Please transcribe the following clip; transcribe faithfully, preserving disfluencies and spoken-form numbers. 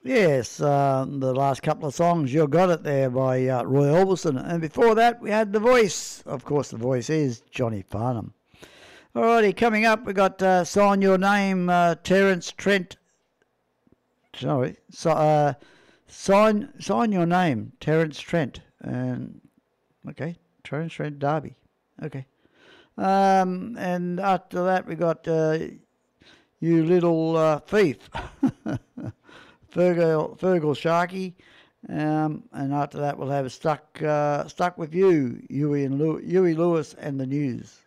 Yes, um, the last couple of songs, You Got It there by uh, Roy Orbison. And before that, we had The Voice. Of course, The Voice is Johnny Farnham. Alrighty, coming up, we got uh, Sign Your Name, uh, Terence Trent. Sorry, so, uh, sign sign Your Name, Terence Trent. And okay, Terence Trent D'Arby. Okay. Um, and after that, we got uh, You Little uh, Thief. Fergal, Fergal Sharkey, um, and after that we'll have Stuck uh, Stuck With You, Huey and Lew- Huey Lewis and the News.